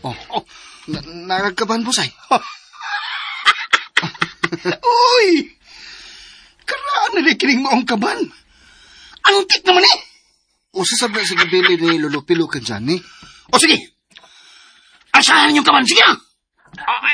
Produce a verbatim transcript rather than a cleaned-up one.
Oh, oh. Na naragkaban, Busay. Uy! Karaan na kining maong kaban. Antik naman eh! O sasabla sa gibili ni Lolo Pilo ka dyan, eh. O sige! Asahan yung kaban, sige na!